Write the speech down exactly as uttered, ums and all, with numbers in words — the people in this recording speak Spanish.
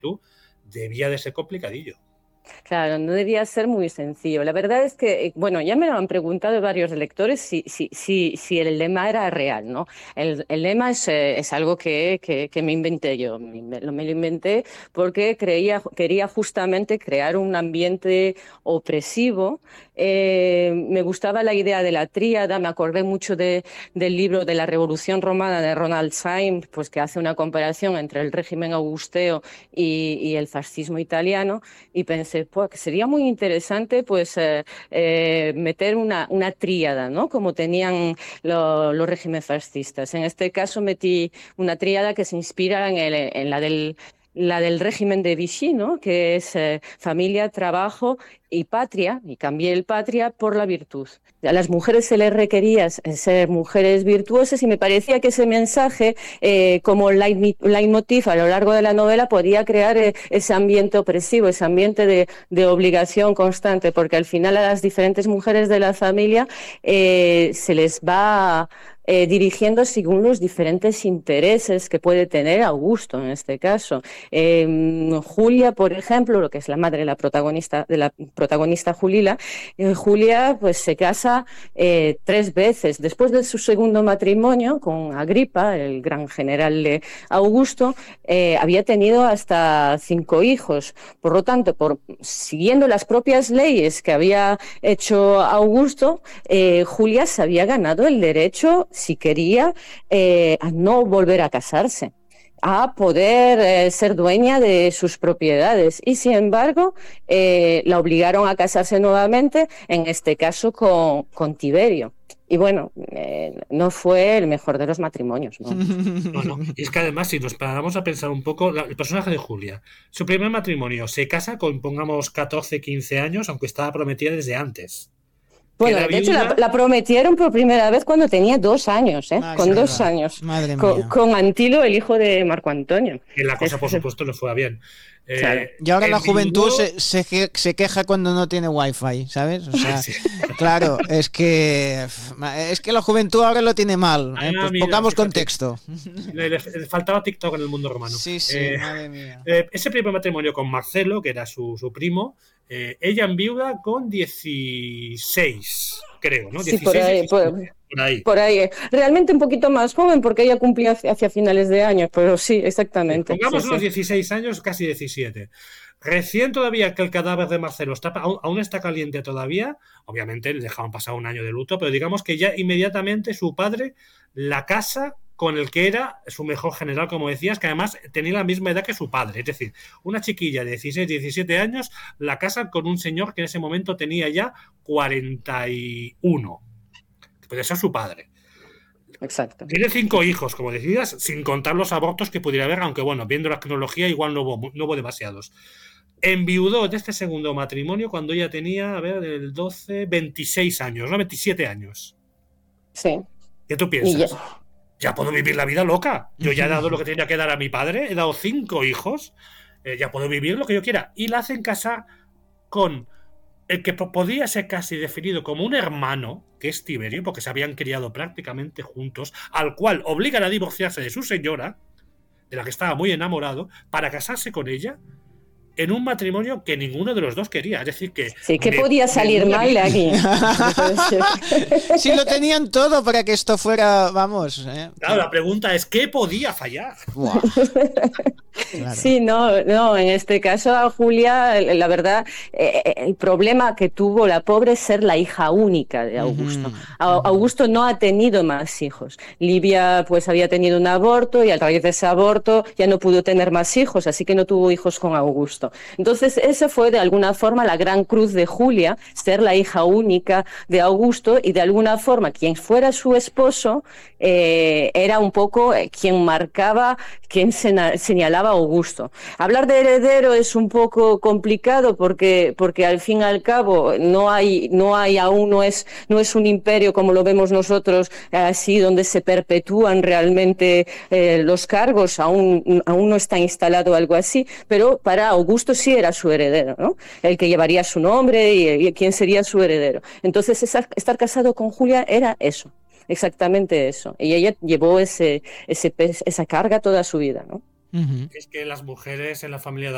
tú, debía de ser complicadillo. Claro, no debía ser muy sencillo. La verdad es que, bueno, ya me lo han preguntado varios lectores si, si, si, si el lema era real, ¿no? El, el lema es, eh, es algo que, que, que me inventé yo, me, me lo inventé porque creía, quería justamente crear un ambiente opresivo. Eh, me gustaba la idea de la tríada, me acordé mucho de, del libro de la Revolución Romana de Ronald Syme, pues que hace una comparación entre el régimen augusteo y, y el fascismo italiano, y pensé, pues, que sería muy interesante pues eh, eh, meter una, una tríada, ¿no? Como tenían lo, los regímenes fascistas. En este caso metí una tríada que se inspira en, el, en la del la del régimen de Vichy, ¿no? Que es eh, familia, trabajo y patria, y cambié el patria por la virtud. A las mujeres se les requería ser mujeres virtuosas y me parecía que ese mensaje, eh, como leitmotiv a lo largo de la novela, podía crear eh, ese ambiente opresivo, ese ambiente de, de obligación constante, porque al final a las diferentes mujeres de la familia eh, se les va Eh, dirigiendo según los diferentes intereses que puede tener Augusto en este caso. Eh, Julia, por ejemplo, lo que es la madre de la protagonista, de la protagonista Julila, eh, Julia pues se casa eh, tres veces. Después de su segundo matrimonio con Agripa, el gran general de Augusto, eh, había tenido hasta cinco hijos. Por lo tanto, por, siguiendo las propias leyes que había hecho Augusto, eh, Julia se había ganado el derecho, si quería, eh, a no volver a casarse, a poder eh, ser dueña de sus propiedades. Y sin embargo, eh, la obligaron a casarse nuevamente, en este caso con, con Tiberio. Y bueno, eh, no fue el mejor de los matrimonios, ¿no? No, no. Y es que además, si nos paramos a pensar un poco, la, el personaje de Julia, su primer matrimonio, se casa con, pongamos, catorce, quince años, aunque estaba prometida desde antes. Bueno, de hecho, la, la prometieron por primera vez cuando tenía dos años, ¿eh? Ay, con verdad. dos años. Madre con, mía. con Antilo, el hijo de Marco Antonio. Y la cosa, por supuesto, no fue bien. Eh, Claro. Y ahora la juventud enviudó... se, se, que- se queja cuando no tiene wifi, ¿sabes? O sea, Sí. claro, es que es que la juventud ahora lo tiene mal. ¿eh? Ah, Pues mira, pongamos fíjate. contexto. Le, le- le faltaba TikTok en el mundo romano. Sí, sí, Eh, madre mía. eh, ese primer matrimonio con Marcelo, que era su, su primo, eh, ella enviuda con dieciséis, creo, ¿no? Sí, por ahí, dieciséis, por, por ahí. por ahí. Realmente un poquito más joven porque ella cumplía hacia, hacia finales de año, pero sí, exactamente. Pongamos Sí, unos sí. dieciséis años, casi diecisiete. Recién todavía que el cadáver de Marcelo está, aún, aún está caliente todavía, obviamente le dejaban pasar un año de luto, pero digamos que ya inmediatamente su padre la casa con el que era su mejor general, como decías, que además tenía la misma edad que su padre. Es decir, una chiquilla de dieciséis, diecisiete años la casa con un señor que en ese momento tenía ya cuarenta y uno. Puede ser su padre. Exacto. Tiene cinco hijos, como decías, sin contar los abortos que pudiera haber, aunque bueno, viendo la cronología igual no hubo, no hubo demasiados. Enviudó de este segundo matrimonio cuando ella tenía, a ver, el doce, veintiséis años, no, veintisiete años. Sí. ¿Qué tú Y piensas? ya. Ya puedo vivir la vida loca. Yo ya he dado lo que tenía que dar a mi padre, he dado cinco hijos, eh, ya puedo vivir lo que yo quiera. Y la hacen casar con el que podía ser casi definido como un hermano, que es Tiberio, porque se habían criado prácticamente juntos, al cual obligan a divorciarse de su señora, de la que estaba muy enamorado, para casarse con ella en un matrimonio que ninguno de los dos quería. Es decir, que... Sí, ¿qué me, podía salir me mal aquí? Si lo tenían todo para que esto fuera, vamos. ¿eh? Claro, la pregunta es, ¿qué podía fallar? Buah. Claro. Sí, no, no, en este caso a Julia, la verdad, eh, el problema que tuvo la pobre es ser la hija única de Augusto. Uh-huh, uh-huh. Augusto no ha tenido más hijos. Livia pues había tenido un aborto y a través de ese aborto ya no pudo tener más hijos, así que no tuvo hijos con Augusto. Entonces esa fue de alguna forma la gran cruz de Julia, ser la hija única de Augusto, y de alguna forma quien fuera su esposo eh, era un poco quien marcaba, quien señalaba a Augusto. Hablar de heredero es un poco complicado porque, porque al fin y al cabo no hay, no hay aún, no es, no es un imperio como lo vemos nosotros, así donde se perpetúan realmente eh, los cargos, aún, aún no está instalado algo así, pero para Augusto sí era su heredero, ¿no? El que llevaría su nombre y, y quién sería su heredero. Entonces esa, estar casado con Julia era eso, exactamente eso, y ella llevó ese, ese, esa carga toda su vida, ¿no? Uh-huh. Es que las mujeres en la familia de